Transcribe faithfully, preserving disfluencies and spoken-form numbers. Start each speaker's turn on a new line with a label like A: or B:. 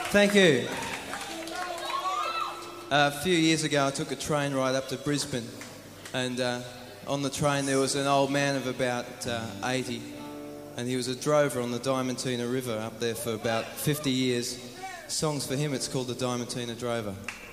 A: Thank you. Uh, a few years ago, I took a train ride up to Brisbane, and uh, on the train there was an old man of about uh, eighty, and he was a drover on the Diamantina River up there for about fifty years. Songs for him, it's called the Diamantina Drover.